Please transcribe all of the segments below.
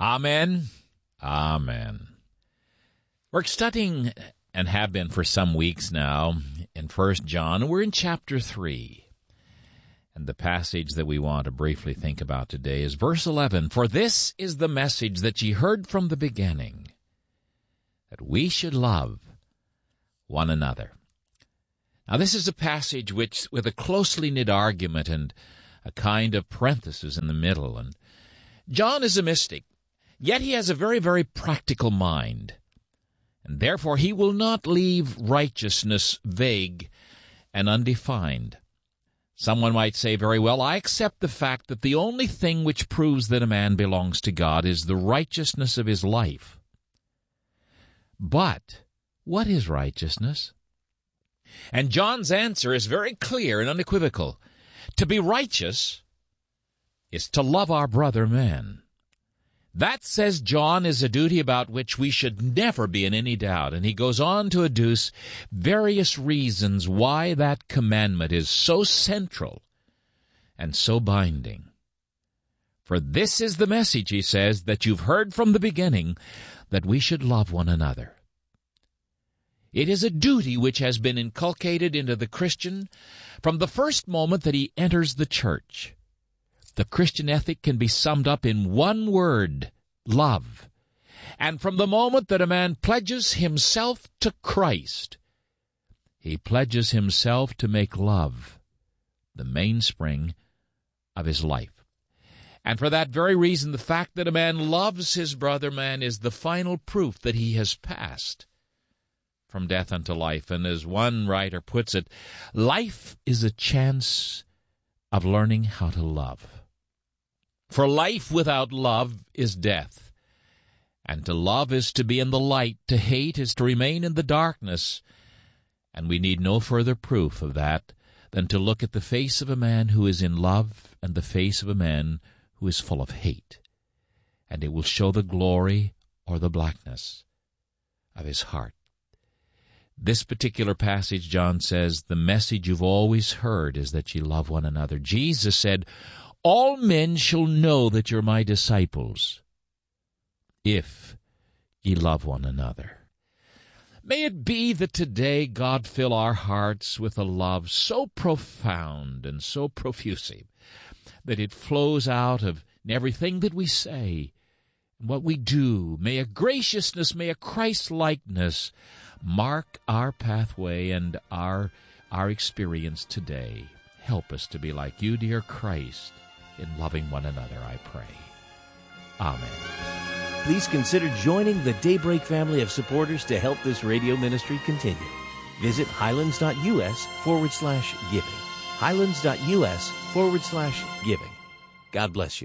Amen. Amen. We're studying, and have been for some weeks now, in 1 John. We're in chapter 3. And the passage that we want to briefly think about today is verse 11. For this is the message that ye heard from the beginning, that we should love one another. Now this is a passage which, with a closely knit argument and a kind of parenthesis in the middle. And John is a mystic, yet he has a very, very practical mind. And therefore he will not leave righteousness vague and undefined. Someone might say very well, I accept the fact that the only thing which proves that a man belongs to God is the righteousness of his life. But what is righteousness? And John's answer is very clear and unequivocal. To be righteous is to love our brother man. That, says John, is a duty about which we should never be in any doubt. And he goes on to adduce various reasons why that commandment is so central and so binding. For this is the message, he says, that you've heard from the beginning, that we should love one another. It is a duty which has been inculcated into the Christian from the first moment that he enters the church. The Christian ethic can be summed up in one word, love. And from the moment that a man pledges himself to Christ, he pledges himself to make love the mainspring of his life. And for that very reason, the fact that a man loves his brother man is the final proof that he has passed from death unto life. And as one writer puts it, life is a chance of learning how to love. For life without love is death, and to love is to be in the light, to hate is to remain in the darkness, and we need no further proof of that than to look at the face of a man who is in love and the face of a man who is full of hate, and it will show the glory or the blackness of his heart. This particular passage, John says, the message you've always heard is that ye love one another. Jesus said, all men shall know that you're my disciples, if ye love one another. May it be that today God fill our hearts with a love so profound and so profusive that it flows out of everything that we say and what we do. May a graciousness, may a Christ-likeness mark our pathway and our experience today. Help us to be like you, dear Christ, in loving one another, I pray. Amen. Please consider joining the Daybreak family of supporters to help this radio ministry continue. Visit highlands.us/giving. highlands.us/giving. God bless you.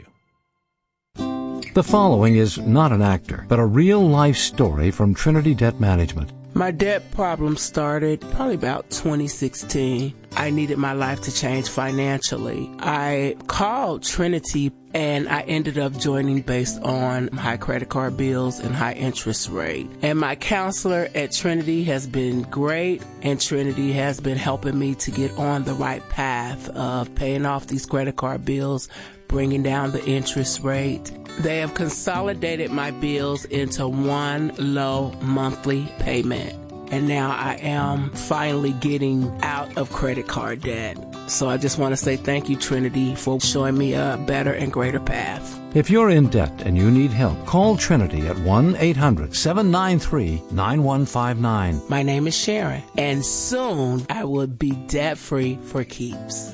The following is not an actor, but a real-life story from Trinity Debt Management. My debt problem started probably about 2016. I needed my life to change financially. I called Trinity and I ended up joining based on high credit card bills and high interest rate. And my counselor at Trinity has been great, and Trinity has been helping me to get on the right path of paying off these credit card bills, bringing down the interest rate. They have consolidated my bills into one low monthly payment. And now I am finally getting out of credit card debt. So I just want to say thank you, Trinity, for showing me a better and greater path. If you're in debt and you need help, call Trinity at 1-800-793-9159. My name is Sharon, and soon I will be debt-free for keeps.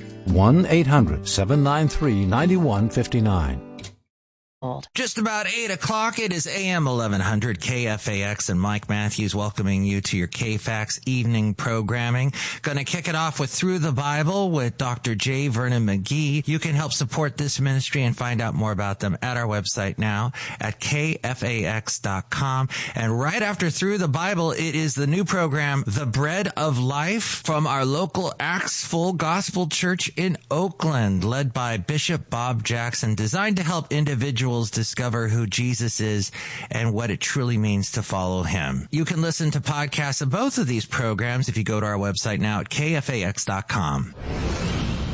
1-800-793-9159. Just about 8 o'clock. It is AM 1100 KFAX, and Mike Matthews welcoming you to your KFAX evening programming. Going to kick it off with Through the Bible with Dr. J. Vernon McGee. You can help support this ministry and find out more about them at our website now at KFAX.com. And right after Through the Bible, it is the new program, The Bread of Life, from our local Acts Full Gospel Church in Oakland, led by Bishop Bob Jackson, designed to help individuals discover who Jesus is and what it truly means to follow him. You can listen to podcasts of both of these programs if you go to our website now at KFAX.com.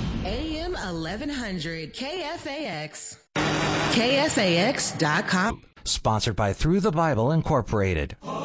AM 1100 KFAX. KFAX.com. Sponsored by Through the Bible Incorporated.